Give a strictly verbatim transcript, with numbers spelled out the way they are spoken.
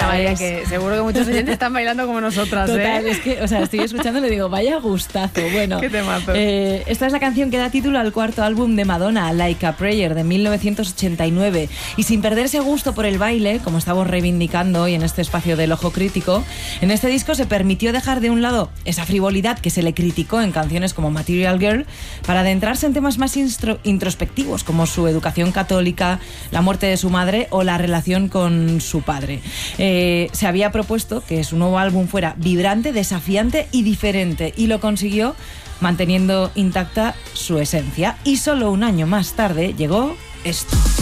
María, es... que seguro que muchos oyentes están bailando como nosotras. Total, ¿eh? es que, o sea, estoy escuchando y le digo, vaya gustazo. Bueno, qué temazo. Eh, esta es la canción que da título al cuarto álbum de Madonna, Like a Prayer, de mil novecientos ochenta y nueve. Y sin perderse gusto por el baile, como estamos reivindicando hoy en este espacio del Ojo Crítico, en este disco se permitió dejar de un lado esa frivolidad que se le criticó en canciones como Material Girl para adentrarse en temas más instro- introspectivos, como su educación católica, la muerte de su madre o la relación con su padre. Eh, se había propuesto que su nuevo álbum fuera vibrante, desafiante y diferente, y lo consiguió manteniendo intacta su esencia. Y solo un año más tarde llegó esto.